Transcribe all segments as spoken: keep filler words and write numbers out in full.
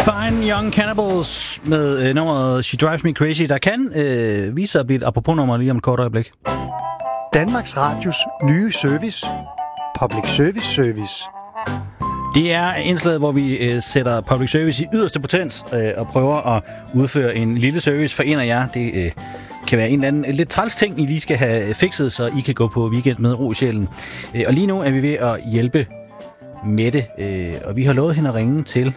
Fine Young Cannibals med øh, nummeret She Drives Me Crazy, der kan øh, vise sig at blive et apropos-nummer lige om et kort øjeblik. Danmarks Radios nye service. Public Service Service. Det er indslaget, hvor vi øh, sætter public service i yderste potens øh, og prøver at udføre en lille service for en af jer. Det øh, kan være en eller anden lidt træls ting, I lige skal have fikset, så I kan gå på weekend med ro i sjælen. Øh, og lige nu er vi ved at hjælpe Mette, øh, og vi har lovet hende at ringe til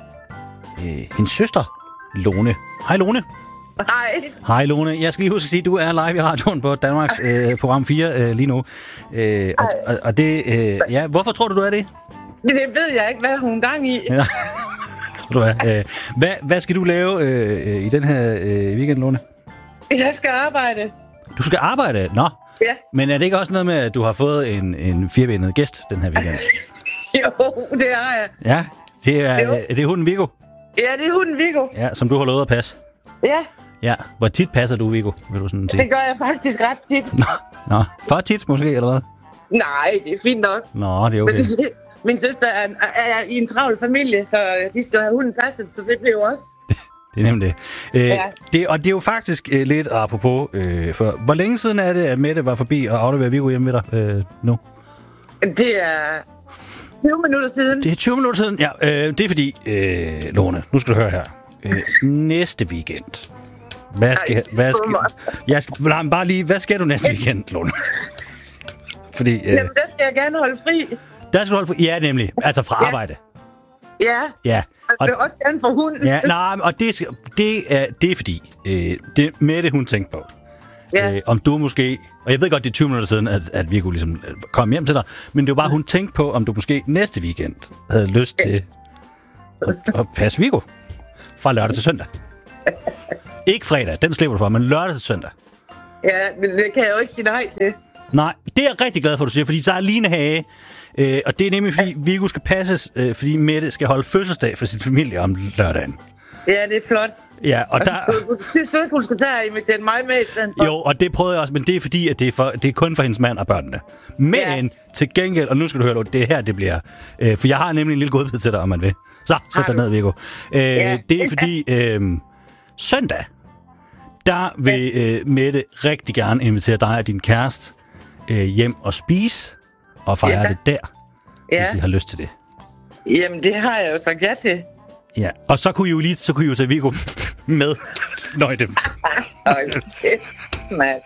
øh, hendes søster, Lone. Hej Lone. Hej. Hej Lone. Jeg skal lige huske at sige, at du er live i radioen på Danmarks øh, program fire øh, lige nu. Øh, og, og, og det, øh, ja, hvorfor tror du, du er det? Det ved jeg ikke, hvad hun gang i. Ja. Du er, øh, hvad, hvad skal du lave øh, i den her øh, weekend, Lone? Jeg skal arbejde. Du skal arbejde? Nå. Ja. Men er det ikke også noget med, at du har fået en, en firbenet gæst den her weekend? Jo, det har jeg. Ja, det er, Jo. er det hunden Viggo? Ja, det er hunden Viggo. Ja, som du har lovet at passe. Ja, Ja, hvor tit passer du Viggo, vil du sådan sige? det gør jeg faktisk ret tit. Nå, Nå. For tit måske, eller hvad? Nej, det er fint nok. Nå, det er okay. Men min søster er, er i en travl familie, så de skal have hunden passet, så det bliver jo også. Det er nemlig det. Øh, Ja. det. Og det er jo faktisk øh, lidt apropos, øh, for hvor længe siden er det, at Mette var forbi og afleverede Viggo hjemme ved dig øh, nu? Det er tyve minutter siden. Det er tyve minutter siden. Ja, øh, det er fordi, øh, Lone, nu skal du høre her. Øh, næste weekend. Hvad skal, Ej, hvad skal, jeg skal nej, men bare lige, hvad skal du næste weekend, Lone? Fordi, øh, Jamen, der skal jeg gerne holde fri. der skal du holde for, ja, nemlig, altså fra Ja. arbejde. Ja, Ja. og Og, det er også gerne for hunden. ja, nej, og det, skal, det, er, det er fordi, øh, det Mette, hun tænkte på, Ja. øh, om du måske, og jeg ved godt, det er tyve minutter siden, at, at Viggo ligesom øh, kom hjem til dig, men det var bare, hun tænkte på, om du måske næste weekend havde lyst til at, at passe Viggo fra lørdag til søndag. Ikke fredag, den slipper du for, men lørdag til søndag. Ja, men det kan jeg jo ikke sige nej til. Nej, det er jeg rigtig glad for, at du siger, fordi så er Line Hage, øh, og det er nemlig, fordi Viggo skal passes, øh, fordi Mette skal holde fødselsdag for sin familie om lørdagen. Ja, det er flot. Ja, og der... Synes du ikke, hun skulle tage og invitere mig med i stedet for? Jo, og det prøvede jeg også, men det er fordi, at det er, for, det er kun for hendes mand og børnene. Men Ja. til gengæld, og nu skal du høre, Lone, det er her, det bliver... Øh, for jeg har nemlig en lille godbid til dig, om man vil. Så, sæt dig du? ned, Viggo. Øh, Ja. Det er fordi, øh, søndag, der vil øh, Mette rigtig gerne invitere dig og din kæreste øh, hjem og spise, og fejre Ja. det der, Ja. hvis I har lyst til det. Jamen, det har jeg jo sagt ja til. Ja, og så kunne I jo lige så kunne I jo tage Viggo med. Nøj, det. Øj, mand.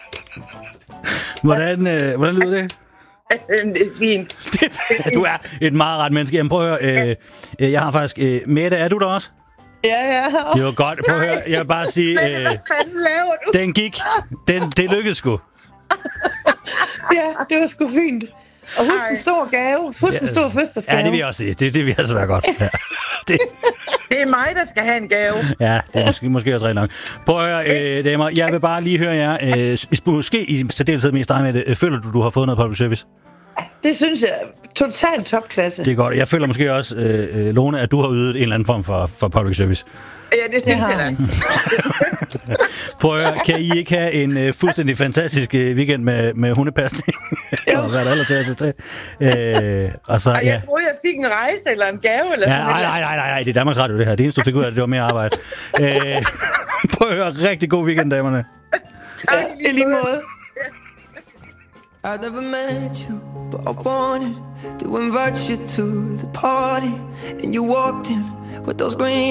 Hvordan, øh, hvordan lyder det? Det er fint. Det er, du er et meget ret menneske. Jamen, prøv at høre. Øh, øh, jeg har faktisk... Øh, Mette, er du der også? Ja, ja. Det var godt. Prøv at høre. Jeg vil bare sige... Men Øh, hvad fanden laver du? den gik. Den, det lykkedes sgu. Ja, det var sgu fint. Og husk en stor gave. Husk en stor fødselsdagsgave. Ja, det vil jeg også sige. Det, det vil altså være godt. Ja. Det, Det er mig, der skal have en gave. ja, det er måske, måske også rigtig nok. Prøv at høre, øh, damer. Jeg vil bare lige høre jer. Øh, måske i særdeleshed mest dig med det. Føler du, du har fået noget public service? Det synes jeg er totalt topklasse. Det er godt. Jeg føler måske også, øh, øh, Lone, at du har ydet en eller anden form for, for public service. Ja, det synes jeg da. Prøv at høre, kan I ikke have en øh, fuldstændig fantastisk øh, weekend med, med hundepasning? Og hvad der ellers er til. Øh, og så, Og ja. jeg troede, jeg fik en rejse eller en gave. Eller Ja, sådan nej, noget. nej, nej, nej, nej, det er Danmarks Radio, det her. Det eneste, du fik ud af, det var mere arbejde. øh, prøv at høre, rigtig god weekend, damerne. Tak, i lige måde. I've never met you, but I wanted to invite you to the party. And you walked in with those green